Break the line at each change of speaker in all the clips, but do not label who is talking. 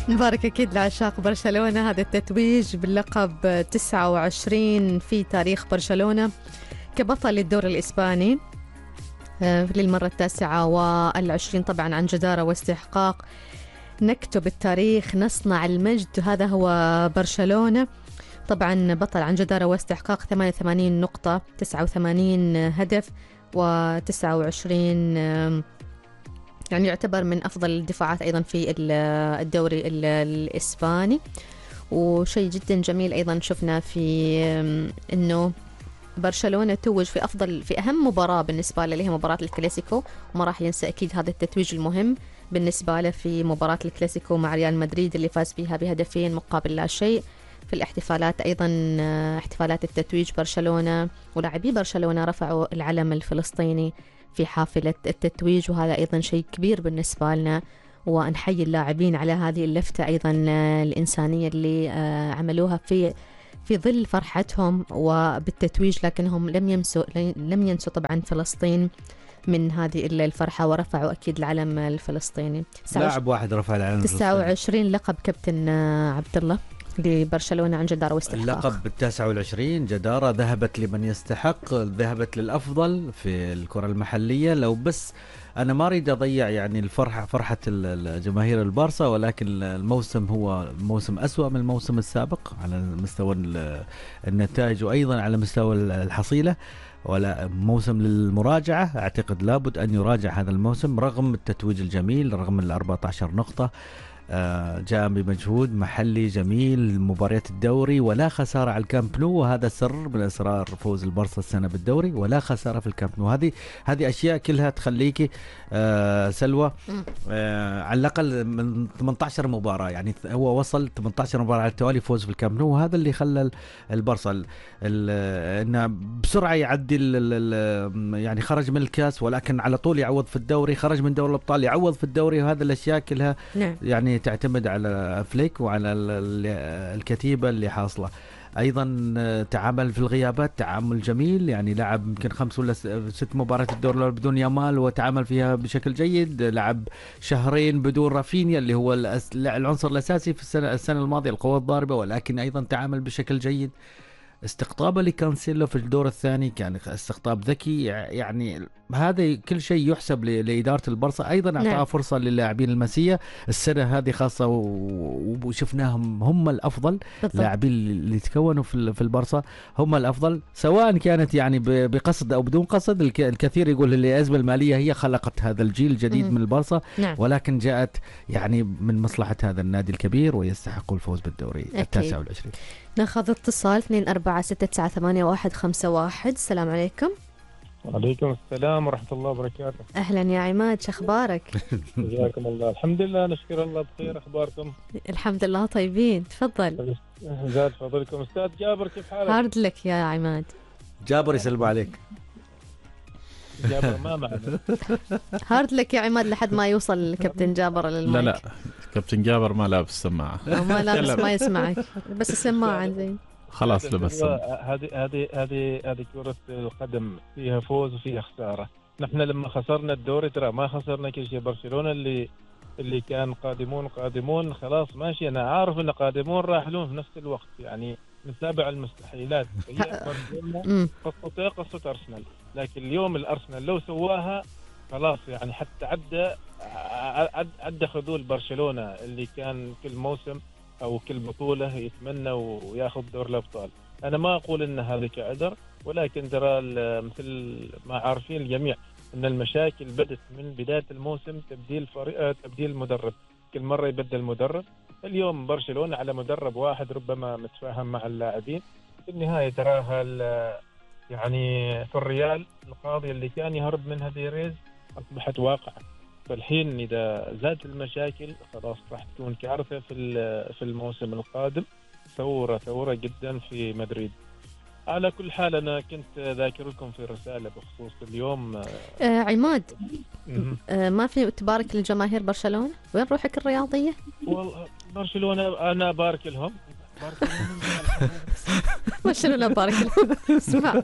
نبارك أكيد لعشاق برشلونة، هذا التتويج باللقب 29 في تاريخ برشلونة كبطل للدوري الإسباني للمرة 29 طبعا عن جدارة واستحقاق. نكتب التاريخ، نصنع المجد، هذا هو برشلونة. طبعا بطل عن جدارة واستحقاق، 88 نقطة، 89 هدف و29 يعني يعتبر من أفضل الدفاعات أيضا في الدوري الإسباني. وشيء جدا جميل أيضا شفنا في أنه برشلونة توج في أهم مباراة بالنسبة له اللي هي مباراة الكلاسيكو، وما راح ينسى أكيد هذا التتويج المهم بالنسبة له في مباراة الكلاسيكو مع ريال مدريد اللي فاز فيها بهدفين مقابل لا شيء. في الاحتفالات أيضا احتفالات التتويج، برشلونة ولاعبي برشلونة رفعوا العلم الفلسطيني في حافلة التتويج، وهذا أيضا شيء كبير بالنسبة لنا، ونحيي اللاعبين على هذه اللفتة أيضا الإنسانية اللي عملوها في ظل فرحتهم وبالتتويج، لكنهم لم ينسوا طبعا فلسطين من هذه الفرحة، ورفعوا أكيد العلم الفلسطيني.
لاعب واحد رفع العلم
29 لقب كابتن عبد الله لبرشلونة عن جدارة واستحقاق.
اللقب 29 جدارة ذهبت لمن يستحق، ذهبت للأفضل في الكرة المحلية. لو بس أنا ما أريد أضيع يعني فرحة الجماهير البارسا، ولكن الموسم هو موسم أسوأ من الموسم السابق على مستوى النتائج وأيضا على مستوى الحصيلة، ولا موسم للمراجعة. أعتقد لابد أن يراجع هذا الموسم رغم التتويج الجميل، رغم 14 نقطة جاء بمجهود محلي جميل، مباريات الدوري ولا خسارة على الكامب نو، وهذا سر من أسرار فوز البارسا السنة بالدوري، ولا خسارة في الكامب نو. هذه أشياء كلها تخليك سلوى على الأقل من 18 مباراة، يعني هو وصل 18 مباراة على التوالي فوز في الكامب نو، وهذا اللي خلى البارسا إنه بسرعة يعدي يعني خرج من الكاس ولكن على طول يعوض في الدوري، خرج من دوري الأبطال يعوض في الدوري، وهذا الأشياء كلها يعني تعتمد على فليك وعلى الكتيبة اللي حاصلة. أيضا تعامل في الغيابات تعامل جميل، يعني لعب يمكن 5 ولا 6 مباريات الدوري بدون يامال وتعامل فيها بشكل جيد، لعب شهرين بدون رافينيا اللي هو العنصر الأساسي في السنة الماضية القوة الضاربة، ولكن أيضا تعامل بشكل جيد. استقطابه لكانسيلو في الدور الثاني كان استقطاب ذكي، يعني هذا كل شيء يحسب لإدارة البارسا. أيضا أعطاها فرصة للاعبين المسية السنة هذه خاصة، وشفناهم هم الأفضل، لاعبين اللي تكونوا في البارسا هم الأفضل، سواء كانت يعني بقصد أو بدون قصد. الكثير يقول اللي الأزمة المالية هي خلقت هذا الجيل الجديد من البارسا، ولكن جاءت يعني من مصلحة هذا النادي الكبير ويستحقوا الفوز بالدوري 29.
ناخذ اتصال 24688151. السلام عليكم.
وعليكم السلام ورحمة الله وبركاته.
أهلا يا عماد، شخبارك؟
جزاكم الله. الحمد لله نشكر الله بخير. أخباركم؟
الحمد لله طيبين. تفضل.
زاد فضلكم. أستاذ جابر كيف حالك؟
هارد لك يا عماد.
جابر يسلم عليك.
جابر ما معنا.
هارد لك يا عماد لحد ما يوصل كابتن جابر للمايك.
لا كابتن جابر ما لابس سماعة.
ما لابس ما يسمعك، بس السماعة زين.
خلاص لبس.
هذه كرة القدم فيها فوز وفيها خسارة. نحن لما خسرنا الدوري ترى ما خسرنا كل شيء. برشلونة اللي كان قادمون خلاص ماشي. أنا عارف إن قادمون راحلون في نفس الوقت، يعني من سابع المستحيلات. هي برشلونة قصة أرسنال، لكن اليوم الأرسنال لو سواها خلاص يعني حتى عدى خذول برشلونة اللي كان كل موسم أو كل بطولة يتمنى وياخذ دور الأبطال. أنا ما أقول إن هذا كعذر، ولكن ترى مثل ما عارفين الجميع إن المشاكل بدت من بداية الموسم. تبديل مدرب، كل مرة يبدل مدرب. اليوم برشلونة على مدرب واحد ربما متفاهم مع اللاعبين. في النهاية تراها يعني في الريال القاضية اللي كان يهرب منها ديريز أصبحت واقعة. فالحين إذا زادت المشاكل خلاص راح تكون كارثة في الموسم القادم. ثورة جدا في مدريد. على كل حال أنا كنت ذاكر لكم في رسالة بخصوص اليوم.
عماد، ما في تبارك للجماهير برشلونة؟ وين روحك الرياضية؟
والله برشلونة أنا بارك لهم.
برشلونة بارك لهم. اسمع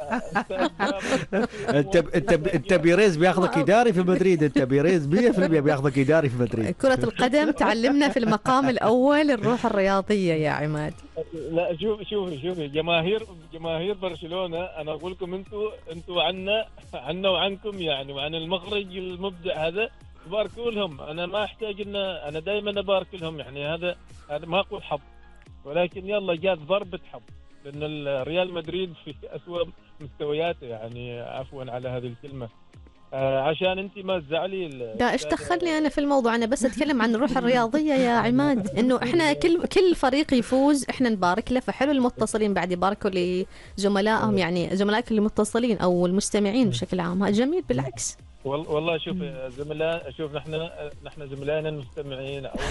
انت بيريز بياخذك اداري في مدريد، انت بيريز 100% بياخذك اداري في مدريد.
كرة القدم تعلمنا في المقام الأول الروح الرياضية يا عماد.
لا شوفي جماهير برشلونة، انا اقول لكم انتوا عنا وعنكم يعني، وعن المخرج المبدع هذا باركوا لهم. انا ما احتاج انا دائما ابارك لهم يعني. هذا ما اقول حظ، ولكن يلا جات ضربة حظ، لان الريال مدريد في أسوأ مستوياته يعني، عفوا على هذه الكلمة. عشان انت ما تزعلي.
لا ايش دخلني انا في الموضوع، انا بس اتكلم عن الروح الرياضيه يا عماد، انه احنا كل فريق يفوز احنا نبارك له. فحلو المتصلين بعد يباركوا لزملائهم، يعني زملائك المتصلين او المستمعين بشكل عام، هذا جميل بالعكس.
والله شوف يا زملاء، شوف نحن زملائنا المستمعين او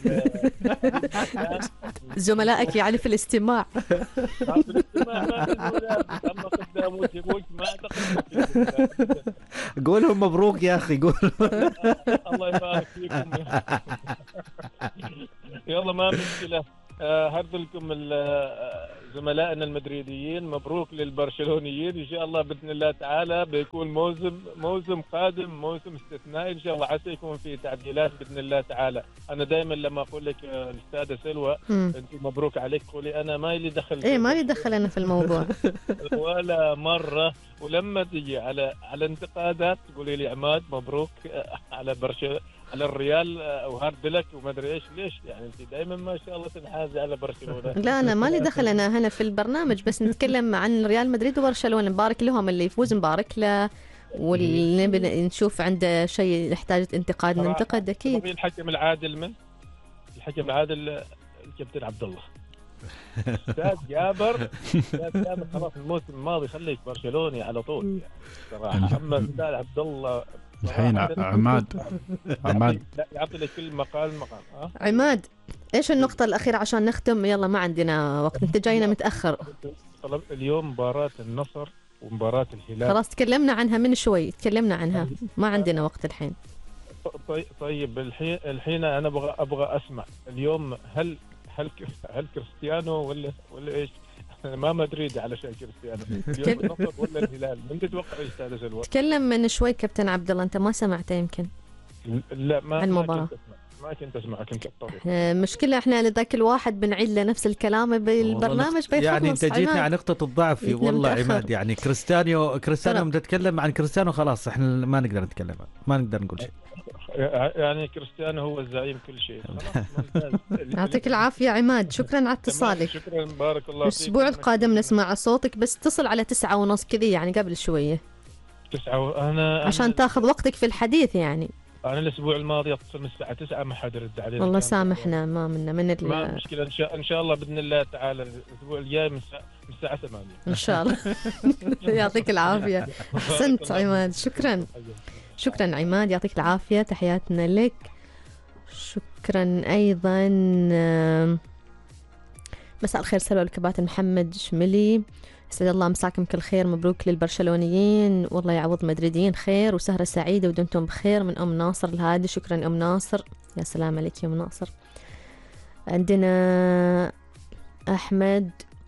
زملائك يعني في الاستماع.
قولهم مبروك يا اخي، قول.
الله يبارك فيكم. يلا ما مشكلة. هرد لكم زملائنا المدريديين، مبروك للبرشلونيين. ان شاء الله باذن الله تعالى بيكون موسم قادم، موسم استثنائي ان شاء الله. عسى يكون في تعديلات باذن الله تعالى. انا دائما لما اقول لك الاستاذه سلوى انت مبروك عليك، قولي انا ما لي دخل.
ايه ما لي دخل انا في الموضوع
ولا مره. ولما تجي على انتقادات تقولي لي عماد مبروك على على الريال وهارد لك وما ادري ايش. ليش يعني انت دائما ما شاء الله تنحازي على برشلونه؟
لا انا ما لي دخل، انا هنا في البرنامج بس نتكلم عن ريال مدريد وبرشلونه. نبارك لهم، اللي يفوز نبارك له، واللي نشوف عنده شيء يحتاج انتقاد ننتقد اكيد.
الحكم العادل الحكم العادل الكابتن عبد الله. استاذ جابر خلاص الموسم الماضي خليك برشلوني على طول يعني صراحه. اما استاذ عبد الله
الحين عماد
يعطي لك كل مقال.
عماد ايش النقطة الأخيرة عشان نختم؟ يلا ما عندنا وقت، انت جاينا متأخر.
اليوم مباراة النصر ومباراة الهلال،
خلاص تكلمنا عنها من شوي، تكلمنا عنها، ما عندنا وقت الحين.
طيب الحين انا ابغى اسمع اليوم هل كريستيانو ولا ايش؟ انا ما مدريدي علشان كريستيانو. اليوم النصر ولا الهلال؟ من تتوقع ايش استاذ سلوى؟
تكلم من شوي كابتن عبد الله، انت ما سمعت يمكن.
لا ما
المباراة
ما كنت اسمع، كنت الطريق.
مشكلة احنا لذاك الواحد بنعيد له نفس الكلام بالبرنامج بيخلص.
يعني انت جيتني على نقطة الضعف والله عماد. يعني كريستيانو نتكلم عن كريستيانو خلاص احنا ما نقدر نتكلم، ما نقدر نقول شيء.
يعني كريستيانو هو الزعيم كل شيء. خلاص
يعطيك العافية عماد، شكرا على اتصالك.
شكرا بارك الله فيك.
الأسبوع القادم نسمع صوتك، بس اتصل على 9:30 كذا يعني قبل شوية
9
عشان تاخذ وقتك في الحديث يعني.
أنا الأسبوع الماضي أتصل من الساعة 9 ما حد رد علي.
والله سامحنا ما
ما مشكلة. إن شاء الله بإذن الله تعالى الأسبوع الجاي من الساعة 8
إن شاء الله. يعطيك العافية. أحسنت عماد، شكرا عماد، يعطيك العافية، تحياتنا لك. شكرا أيضا. مساء الخير سلوى الكباتن محمد شملي، أسعد الله مساكم كل خير، مبروك للبرشلونيين والله يعوض مدريديين خير، وسهرة سعيدة ودمتم بخير. من أم ناصر الهادي. شكرا أم ناصر، يا سلام عليك يا أم ناصر. عندنا أحمد،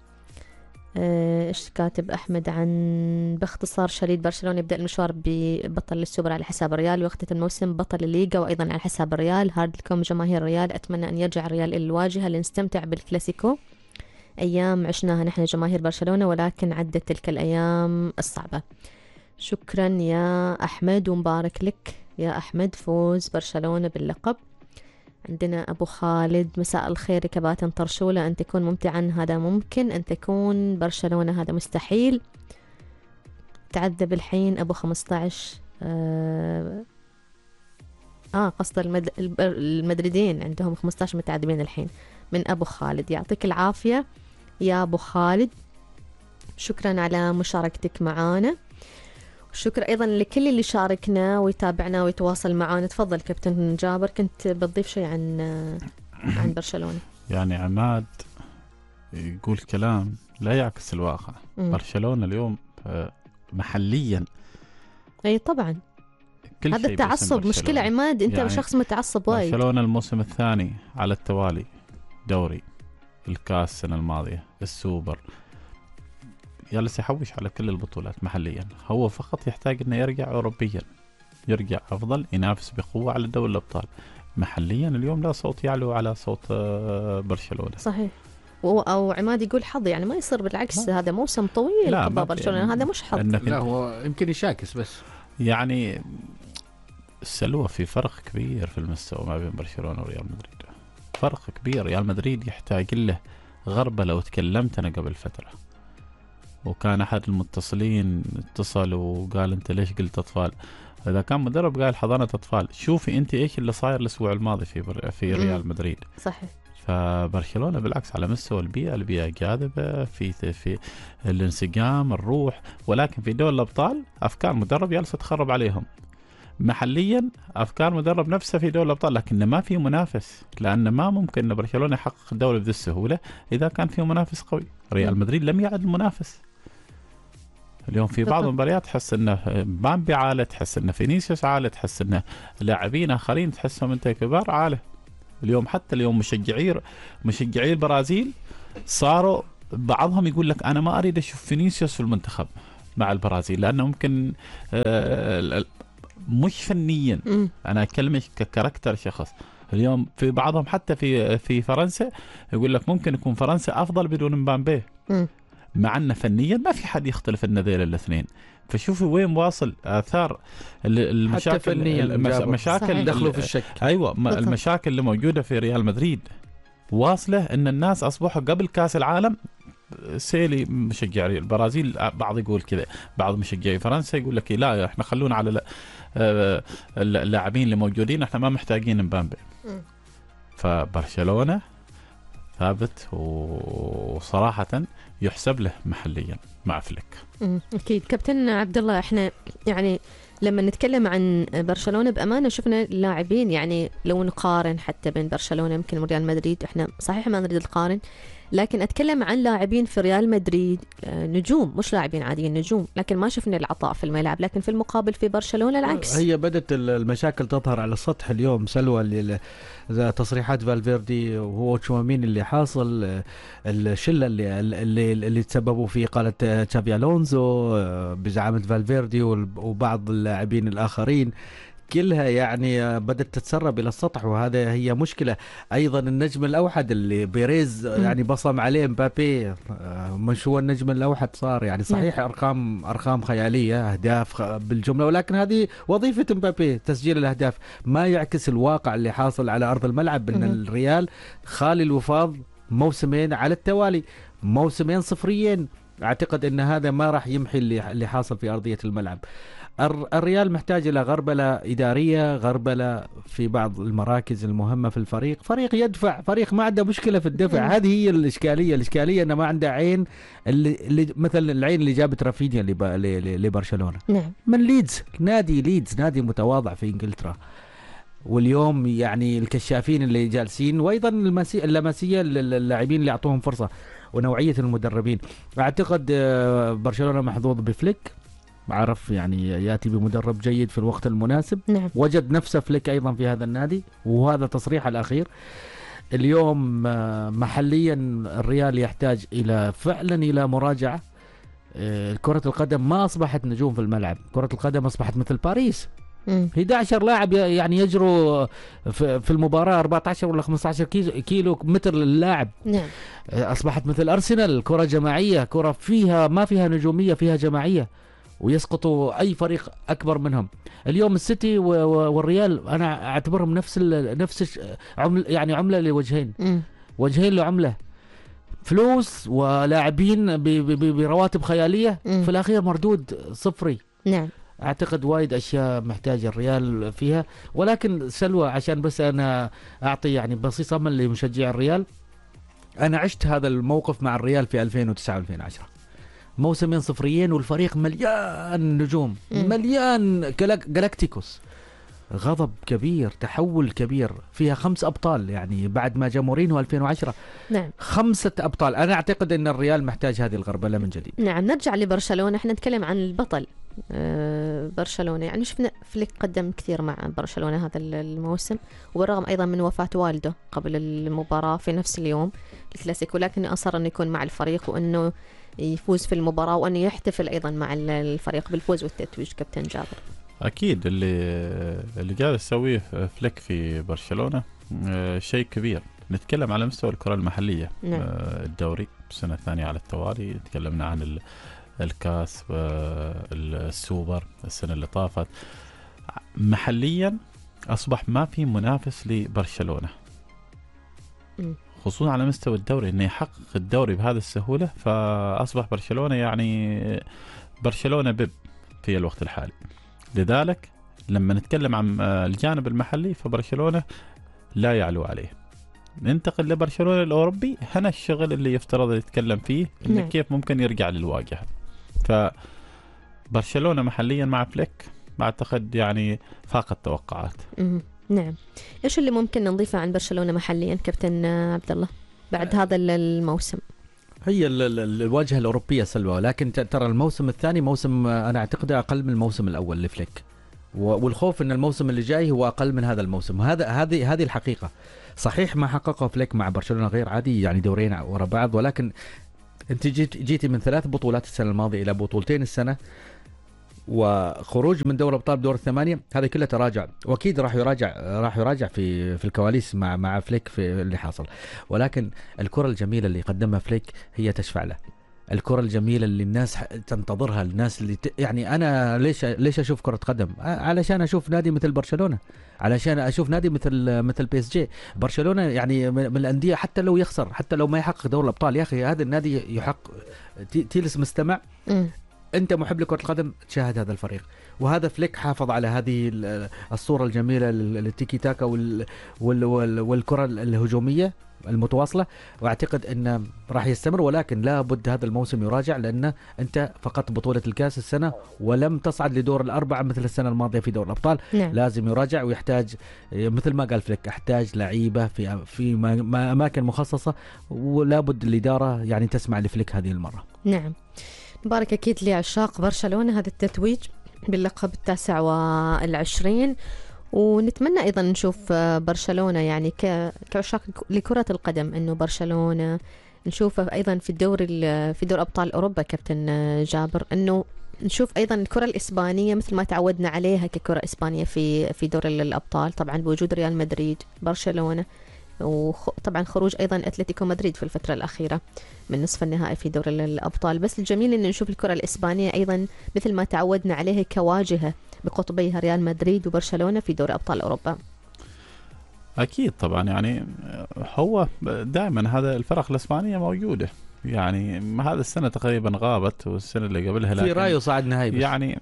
ايش كاتب أحمد؟ عن باختصار شديد برشلونة يبدأ المشوار ببطل السوبر على حساب الريال، ويختتم الموسم بطل الليغا وأيضا على حساب الريال. هارد لكم جماهير الريال، أتمنى أن يرجع الريال إلى الواجهة لنستمتع بالكلاسيكو، أيام عشناها نحن جماهير برشلونة ولكن عدت تلك الأيام الصعبة. شكرا يا أحمد، ومبارك لك يا أحمد فوز برشلونة باللقب. عندنا أبو خالد، مساء الخير كباتن طرشولة، أن تكون ممتعا هذا ممكن، أن تكون برشلونة هذا مستحيل. تعذب الحين أبو 15 قصد المدريدين عندهم 15 متعذبين الحين. من أبو خالد، يعطيك العافية يا أبو خالد، شكرا على مشاركتك معانا. شكرا أيضا لكل اللي شاركنا ويتابعنا ويتواصل معنا. تفضل كابتن جابر، كنت بتضيف شيء عن برشلونة.
يعني عماد يقول كلام لا يعكس الواقع. برشلونة اليوم محليا
أي طبعا هذا التعصب مشكلة عماد، أنت يعني شخص متعصب وايد.
برشلونة الموسم الثاني على التوالي، دوري، الكاس السنة الماضية، السوبر، جالس يحوش على كل البطولات محليا، هو فقط يحتاج انه يرجع اوروبيا، يرجع افضل، ينافس بقوه على دوري الابطال. محليا اليوم لا صوت يعلو على صوت برشلونه.
صحيح. او عماد يقول حظ، يعني ما يصير، بالعكس هذا موسم طويل قضاء برشلونه، هذا مش حظ.
لا هو يمكن يشاكس بس.
يعني السلوى في فرق كبير في المستوى ما بين برشلونه وريال مدريد، فرق كبير. ريال مدريد يحتاج له غربة. لو تكلمت أنا قبل فترة وكان أحد المتصلين اتصل وقال أنت ليش قلت أطفال؟ إذا كان مدرب قال حضانة أطفال، شوفي أنت إيش اللي صاير الأسبوع الماضي في ريال مدريد.
صحيح.
فبرشلونة بالعكس على مستوى البيئة جاذبة، في الانسجام، الروح، ولكن في دوري الأبطال أفكار مدرب جالسة تخرب عليهم. محليا أفكار مدرب نفسه في دوري الأبطال، لكن ما في منافس، لأن ما ممكن أن برشلونة يحقق الدوري بذي السهولة إذا كان في منافس قوي. ريال مدريد لم يعد المنافس. اليوم في بعض المباريات تحس انه بامبي عالة، تحس انه فينيسيوس عالة، تحس انه لاعبين اخرين تحسهم انت كبار عالة. اليوم حتى اليوم مشجعي البرازيل صاروا بعضهم يقول لك انا ما اريد اشوف فينيسيوس في المنتخب مع البرازيل، لانه ممكن مش فنيا، انا اكلمك ككاركتر شخص. اليوم في بعضهم حتى في فرنسا يقول لك ممكن يكون فرنسا افضل بدون مبامبي، مع أن فنيا ما في حد يختلف ان ذيل الاثنين. فشوفوا وين واصل آثار المشاكل،
حتى فنيا
مشاكل
دخلوا في الشك.
ايوه المشاكل اللي موجوده في ريال مدريد واصله ان الناس اصبحوا قبل كاس العالم سيلي مشجعي البرازيل، بعض يقول كذا، بعض مشجعي فرنسا يقول لك لا احنا خلونا على اللاعبين اللي موجودين، احنا ما محتاجين مبامبي. فبرشلونه ثابت وصراحه يحسب له محليا مع فليك.
اكيد كابتن عبد الله، احنا يعني لما نتكلم عن برشلونه بامانه شفنا لاعبين، يعني لو نقارن حتى بين برشلونه يمكن وريال مدريد، احنا صحيح ما نريد القارن، لكن اتكلم عن لاعبين في ريال مدريد نجوم، مش لاعبين عاديين، نجوم، لكن ما شفنا العطاء في الملعب. لكن في المقابل في برشلونه العكس.
هي بدت المشاكل تظهر على السطح اليوم سلوى، اللي تصريحات فالفيردي وهو تشوامين اللي حاصل، الشله اللي تسببوا في قالت تشافي الونزو بزعامه فالفيردي وبعض اللاعبين الاخرين، كلها يعني بدأت تتسرب إلى السطح، وهذا هي مشكلة. أيضا النجم الأوحد اللي بيريز يعني بصم عليه مبابي، مش هو النجم الأوحد صار، يعني صحيح أرقام خيالية، أهداف بالجملة، ولكن هذه وظيفة مبابي تسجيل الأهداف، ما يعكس الواقع اللي حاصل على أرض الملعب. إن الريال خالي الوفاض موسمين على التوالي، موسمين صفريين. أعتقد أن هذا ما راح يمحي اللي حاصل في أرضية الملعب. الريال محتاج إلى غربلة إدارية، غربلة في بعض المراكز المهمة في الفريق، فريق يدفع، فريق ما عنده مشكلة في الدفع. هذه هي الإشكالية أنه ما عنده عين، اللي مثل العين اللي جابت رافينيا لبرشلونة من ليدز، نادي متواضع في إنجلترا. واليوم يعني الكشافين اللي جالسين، وأيضا اللمسية للاعبين اللي أعطوهم فرصة، ونوعية المدربين. أعتقد برشلونة محظوظ بفليك، عرف يعني يأتي بمدرب جيد في الوقت المناسب. وجد نفسه فليك أيضا في هذا النادي، وهذا تصريح الأخير. اليوم محليا الريال يحتاج فعلا إلى مراجعة. كرة القدم ما أصبحت نجوم في الملعب، كرة القدم أصبحت مثل باريس، 11 لاعب يعني يجروا في المباراة 14 ولا 15 كيلو متر للاعب. أصبحت مثل أرسنال، كرة جماعية، كرة ما فيها نجومية، فيها جماعية، ويسقطوا أي فريق أكبر منهم. اليوم السيتي والريال أنا أعتبرهم نفس عملة لوجهين، وجهين لعملة، فلوس ولاعبين برواتب خيالية، في الأخير مردود صفري. أعتقد وايد أشياء محتاج الريال فيها. ولكن سلوى، عشان بس أنا أعطي يعني بسيط أمل لمشجع الريال، أنا عشت هذا الموقف مع الريال في 2009 و2010، موسمين صفريين والفريق مليان نجوم، مليان جالاكتيكوس، غضب كبير، تحول كبير، فيها 5 أبطال، يعني بعد ما جاء مورينيو 2010 5 أبطال. أنا أعتقد أن الريال محتاج هذه الغربلة من جديد.
نرجع لبرشلونة، احنا نتكلم عن البطل برشلونة. يعني شفنا فليك قدم كثير مع برشلونة هذا الموسم، وبالرغم أيضا من وفاة والده قبل المباراة في نفس اليوم الكلاسيكو، لكن أصر أنه يكون مع الفريق، وأنه يفوز في المباراة وأنه يحتفل أيضا مع الفريق بالفوز والتتويج كابتن جابر؟
اكيد اللي قاعد يسويه فليك في برشلونة شيء كبير. نتكلم على مستوى الكرة المحلية.
نعم.
الدوري السنة الثانية على التوالي، تكلمنا عن الكاس والسوبر السنة اللي طافت. محليا أصبح ما في منافس لبرشلونة، خصوصا على مستوى الدوري، إنه يحقق الدوري بهذه السهولة. فأصبح برشلونة يعني برشلونة بيب في الوقت الحالي. لذلك لما نتكلم عن الجانب المحلي فبرشلونة لا يعلو عليه. ننتقل لبرشلونة الأوروبي، هنا الشغل اللي يفترض يتكلم فيه إنه كيف ممكن يرجع للواجهة. فبرشلونة محليا مع فليك أعتقد يعني فاق التوقعات.
نعم. إيش اللي ممكن نضيفه عن برشلونة محليا كابتن عبد الله بعد هذا الموسم؟
هي الواجهة الأوروبية سلوى، لكن ترى الموسم الثاني موسم أنا أعتقد أقل من الموسم الأول لفليك، والخوف أن الموسم اللي جاي هو أقل من هذا الموسم. هذه الحقيقة. صحيح ما حققه فليك مع برشلونة غير عادي، يعني دورين ورا بعض، ولكن أنت جيتي من 3 بطولات السنة الماضية إلى بطولتين السنة، وخروج من دوري الابطال بدور الثمانيه، هذا كله تراجع، واكيد راح يراجع في الكواليس مع فليك في اللي حاصل. ولكن الكره الجميله اللي قدمها فليك هي تشفع له. الكره الجميله اللي الناس تنتظرها، الناس اللي يعني انا ليش اشوف كره قدم؟ علشان اشوف نادي مثل برشلونه، علشان اشوف نادي مثل بي اس جي. برشلونه يعني من الانديه حتى لو يخسر، حتى لو ما يحقق دوري الابطال، يا اخي هذا النادي يحقق. تجلس مستمع انت محب لكرة القدم تشاهد هذا الفريق. وهذا فليك حافظ على هذه الصورة الجميلة للتيكي تاكا والكرة الهجومية المتواصلة، واعتقد انه راح يستمر. ولكن لا بد هذا الموسم يراجع، لان انت فقدت بطولة الكاس السنة ولم تصعد لدور الأربعة مثل السنة الماضية في دور الأبطال.
نعم.
لازم يراجع ويحتاج مثل ما قال فليك، احتاج لعيبة في اماكن مخصصة، ولا بد الإدارة يعني تسمع لفليك هذه المرة.
نعم. مبارك أكيد لعشاق برشلونة هذا التتويج باللقب 29، ونتمنى أيضا نشوف برشلونة يعني كعشاق لكرة القدم، إنه برشلونة نشوفه أيضا في دور أبطال أوروبا كابتن جابر، إنه نشوف أيضا الكرة الإسبانية مثل ما تعودنا عليها ككرة إسبانية في دور الأبطال، طبعا بوجود ريال مدريد، برشلونة، وطبعا خروج أيضا أتلتيكو مدريد في الفترة الأخيرة من نصف النهائي في دور الأبطال. بس الجميل أن نشوف الكرة الإسبانية أيضا مثل ما تعودنا عليها كواجهة بقطبيها ريال مدريد وبرشلونة في دور أبطال أوروبا.
أكيد طبعا، يعني هو دائما هذا الفرق الإسبانية موجودة، يعني هذا السنة تقريبا غابت، والسنة اللي قبلها
في رايو صعد نهائي،
يعني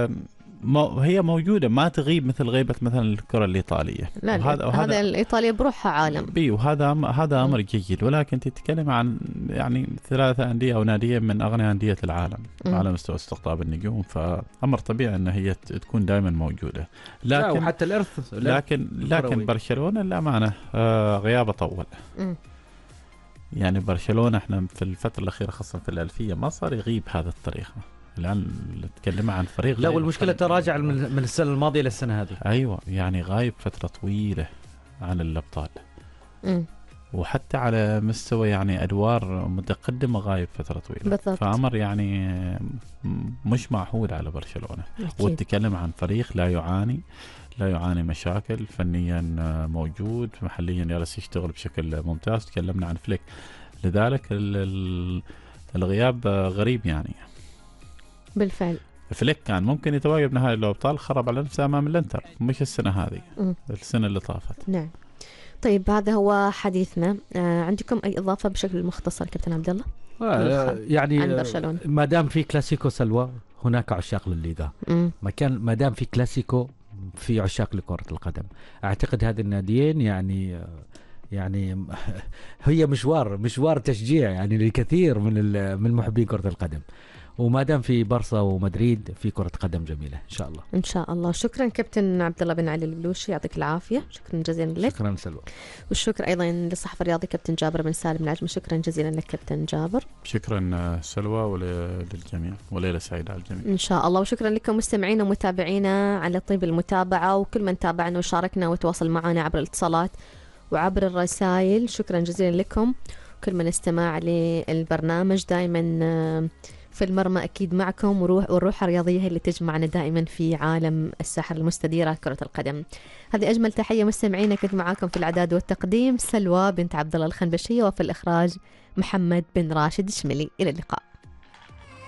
هي موجودة ما تغيب مثل غيبة مثلا الكرة الإيطالية.
لا هذا الإيطالية بروحها عالم
وهذا أمر جيد. ولكن تتكلم عن يعني 3 أندية أو ناديين من أغنى أندية العالم على مستوى استقطاب النجوم، فأمر طبيعي أن هي تكون دائما موجودة. لكن
وحتى الإرث
لكن برشلونة للأمانة غيابه طول. يعني برشلونة احنا في الفترة الأخيرة خاصة في الألفية ما صار يغيب هذا الطريقة. الآن نتكلم عن فريق،
لا والمشكلة تراجع من السنة الماضية للسنة هذه.
أيوة، يعني غايب فترة طويلة عن الأبطال، وحتى على مستوى يعني أدوار متقدمة غايب فترة طويلة
بالضبط.
فأمر يعني مش معهود على برشلونة. وتتكلم عن فريق لا يعاني مشاكل فنيا، موجود محليا جالس يشتغل بشكل ممتاز. تكلمنا عن فليك، لذلك الغياب غريب يعني.
بالفعل
فليك كان ممكن يتواجد نهائي الأبطال، خرب على نفسه أمام الانتر، مش السنة هذه، السنة اللي طافت.
نعم. طيب هذا هو حديثنا. عندكم أي إضافة بشكل مختصر كابتن عبد الله؟
يعني ما دام في كلاسيكو سلوى هناك عشاق للليغا، ما دام في كلاسيكو في عشاق لكرة القدم. أعتقد هذه الناديين يعني هي مشوار تشجيع يعني لكثير من محبي كرة القدم. وما دام في برصة ومدريد في كرة قدم جميلة إن شاء الله.
إن شاء الله. شكرا كابتن عبد الله بن علي البلوشي، يعطيك العافية. شكرا جزيلا لك.
شكرا سلوى.
والشكر أيضا للصحفي الرياضي كابتن جابر بن سالم العجمي. شكرا جزيلا لك كابتن جابر.
شكرا سلوى وللجميع، وليلة سعيدة على الجميع
إن شاء الله. وشكرا لكم مستمعينا ومتابعينا على طيب المتابعة، وكل من تابعنا وشاركنا وتواصل معنا عبر الاتصالات وعبر الرسائل. شكرا جزيلا لكم. كل من استماع للبرنامج. دائما في المرمى أكيد معكم، والروح الرياضية هي اللي تجمعنا دائما في عالم الساحة المستديرة كرة القدم. هذه أجمل تحية مستمعينا، كنت معاكم في الإعداد والتقديم سلوى بنت عبد الله الخنبشية، وفي الإخراج محمد بن راشد الشملي. إلى اللقاء.